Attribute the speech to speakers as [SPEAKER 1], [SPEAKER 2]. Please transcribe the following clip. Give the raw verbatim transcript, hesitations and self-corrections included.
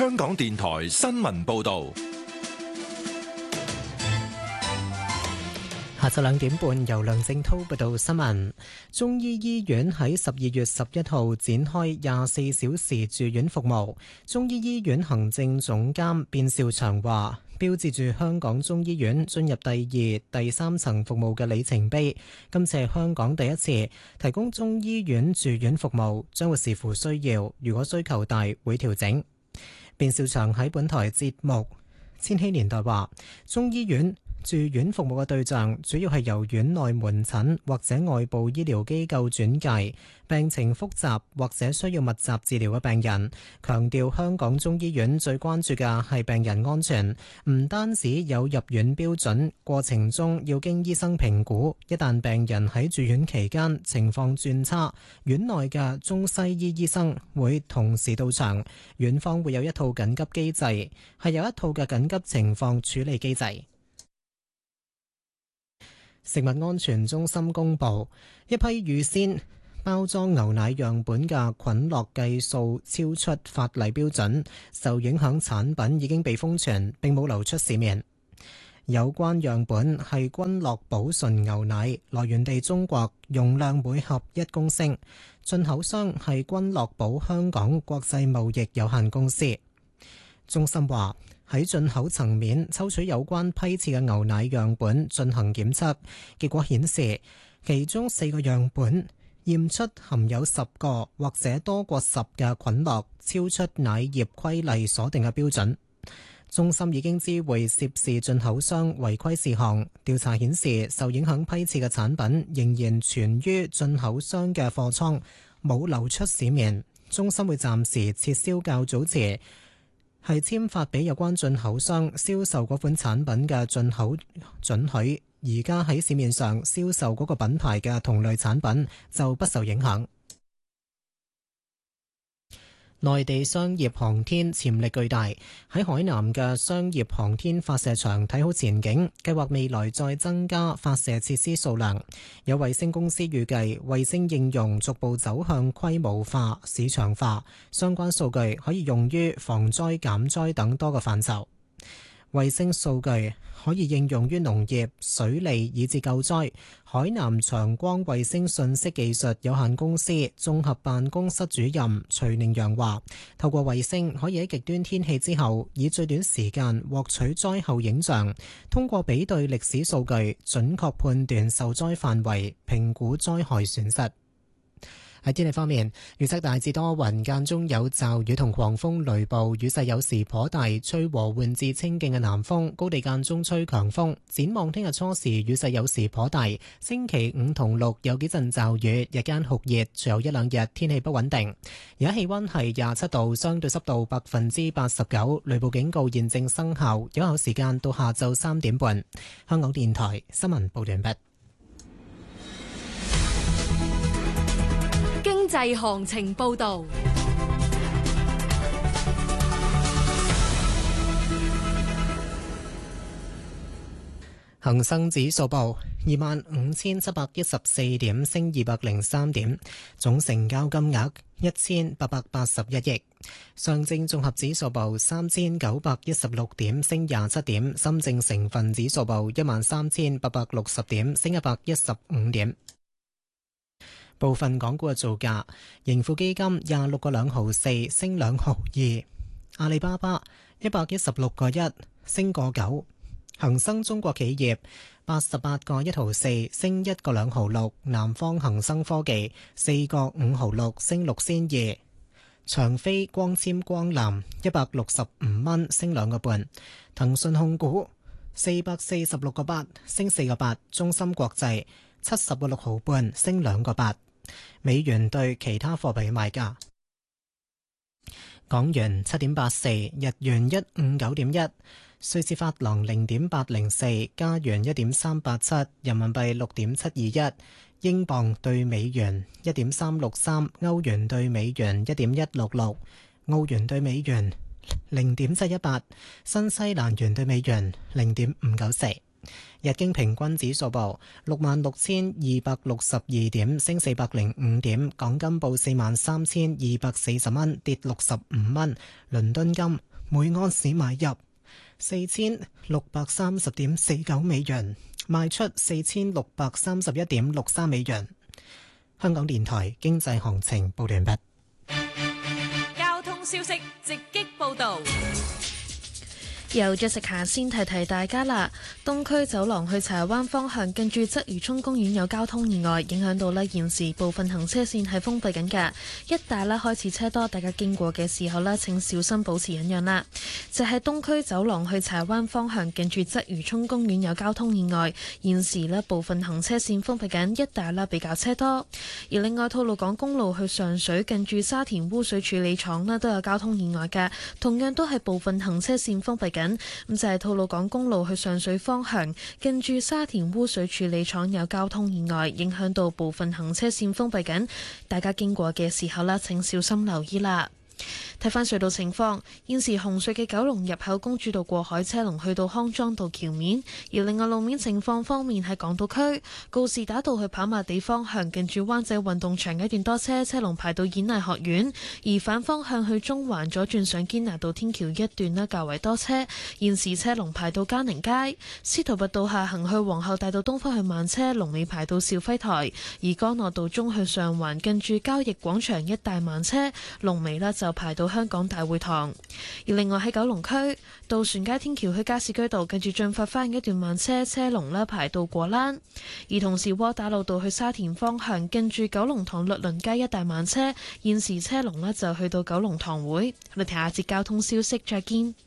[SPEAKER 1] 香港電台新聞報道。
[SPEAKER 2] 下晝兩點半，由梁正濤報道新聞。中醫醫院喺十二月十一號展開廿四小時住院服務。中醫醫院行政總監卞兆祥話，標誌住香港中醫院進入第二、第三層服務嘅里程碑。今次係香港第一次提供中醫院住院服務，將會視乎需要，如果需求大會調整。卞兆祥喺本台節目《千禧年代》話，中醫院住院服務嘅對象主要係由院內門診或者外部醫療機構轉介病情複雜或者需要密集治療嘅病人。強調香港中醫院最關注嘅係病人安全，唔單止有入院標準，過程中要經醫生評估。一旦病人喺住院期間情況轉差，院內嘅中西醫醫生會同時到場，院方會有一套緊急機制，係有一套嘅緊急情況處理機制。食物安全中心公布，一批預先包裝牛奶樣本嘅菌落計數超出法例標準，受影響產品已經被封存，並冇流出市面。有關樣本係君樂寶純牛奶，來源地中國，容量每盒一公升，進口商係君樂寶香港國際貿易有限公司。中心話，喺進口層面抽取有關批次嘅牛奶樣本進行檢測，結果顯示其中四個樣本驗出含有十個或者多過十嘅菌落，超出奶業規例所定嘅標準。中心已經知會涉事進口商違規事項，調查顯示受影響批次嘅產品仍然存於進口商嘅貨倉，冇流出市面。中心會暫時撤銷較早前係簽發俾有關進口商銷售嗰款產品嘅進口准許，而家喺市面上銷售嗰個品牌嘅同類產品就不受影響。內地商業航天潛力巨大，喺海南嘅商業航天發射場睇好前景，計劃未來再增加發射設施數量。有衛星公司預計，衛星應用逐步走向規模化、市場化，相關數據可以用於防災減災等多個範疇。衛星數據可以應用於農業、水利以至救災。海南長光衛星信息技術有限公司綜合辦公室主任徐寧陽話，透過衛星可以喺極端天氣之後，以最短時間獲取災後影像，通過比對歷史數據，準確判斷受災範圍，評估災害損失。喺天氣方面，預測大致多雲，間中有驟雨同狂風雷暴，雨勢有時頗大，吹和緩至清勁嘅南風，高地間中吹強風。展望聽日初時雨勢有時頗大，星期五同六有幾陣驟雨，日間酷熱，隨後一兩日天氣不穩定。而家氣溫係廿七度，相對濕度百分之八十九，雷暴警告現正生效，有效時間到下晝三點半。香港電台新聞報完畢。
[SPEAKER 3] 經濟行情報道，
[SPEAKER 2] 恒生指數報二萬五千七百一十四點，升二百零三點，總成交金額一千八百八十一億。上證綜合指數報三千九百一十六點，升廿七點。深證成分指數報一萬三千八百六十點，升一百一十五點。部分港股嘅造價：盈富基金廿六個兩毫四，升兩毫二；阿里巴巴一百一十六個一，升個九；恒生中國企業八十八個一毫四，升一個兩毫六；南方恒生科技四個五毫六，升六仙二；長飛光纖光纜一百六十五蚊，升兩個半；騰訊控股四百四十六個八，升四個八；中芯國際七十個六毫半，升兩個八。美元對其他貨幣嘅賣價：港元七點八四，日元一五九點一，瑞士法郎零點八零四，加元一點三八七，人民幣六點七二一，英鎊對美元一點三六三，歐元對美元一點一六六，澳元對美元零點七一八，新西蘭元對美元零點五九四。日經平均指數報六萬六千二百六十二點，升四百零五點。港金報四萬三千二百四十蚊，跌六十五蚊。倫敦金每安士買入四千六百三十點四九美元，賣出四千六百三十一點六三美元。香港電台經濟行情報完畢。
[SPEAKER 3] 交通消息直擊報道。
[SPEAKER 4] 由Jessica先提提大家啦，東區走廊去柴灣方向近住鰂魚涌公園有交通意外，影響到呢現時部分行車線係封閉緊㗎，一帶呢開始車多，大家經過嘅時候呢請小心保持忍讓啦。就係東區走廊去柴灣方向近住鰂魚涌公園有交通意外，現時呢部分行車線封閉緊，一帶呢比較車多。而另外吐露港公路去上水近住沙田污水處理廠呢都有交通意外㗎，同樣都係部分行車線封閉緊。咁就係吐露港公路去上水方向，近住沙田污水處理廠有交通意外，影響到部分行車線封閉緊，大家經過嘅時候呢請小心留意啦。睇返隧道情況，現時紅隧嘅九龍入口公主道過海車龍去到康莊道橋面，而另外路面情況方面喺港島區告士打道去跑馬地方向近住灣仔運動場一段多車，車龍排到演藝學院；而反方向去中環左轉上堅拿道天橋一段呢較為多車，現時車龍排到嘉寧街。司徒拔道下行去皇后大道東方去慢車，龍尾排到兆輝台；而干諾道中去上環近住交易廣場一帶慢車，龍尾呢就排到香港大會堂。而另外喺九龍區渡船街天橋去加士居道近住進發花園一段慢車，車龍呢排到果欄。而同時窩打老道去沙田方向近住九龍塘律倫街一帶慢車，現時車龍呢就去到九龍塘會。我哋睇下節交通消息，再見。